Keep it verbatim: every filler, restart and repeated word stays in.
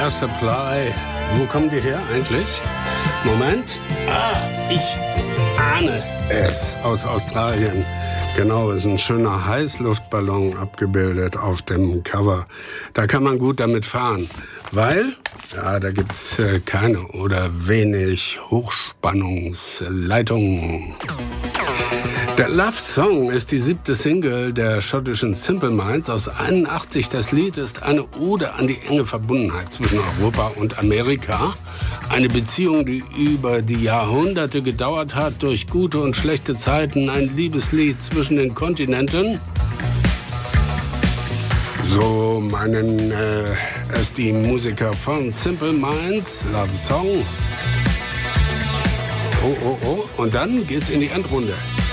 Air Supply. Wo kommen die her eigentlich? Moment. Ah, ich ahne es. Aus Australien. Genau, ist ein schöner Heißluftballon abgebildet auf dem Cover. Da kann man gut damit fahren, weil, ja, da gibt's äh, keine oder wenig Hochspannungsleitungen. Der Love Song ist die siebte Single der schottischen Simple Minds aus einundachtzig. Das Lied ist eine Ode an die enge Verbundenheit zwischen Europa und Amerika. Eine Beziehung, die über die Jahrhunderte gedauert hat, durch gute und schlechte Zeiten. Ein Liebeslied zwischen den Kontinenten. So meinen äh, es die Musiker von Simple Minds. Love Song. Oh, oh, oh. Und dann geht's in die Endrunde.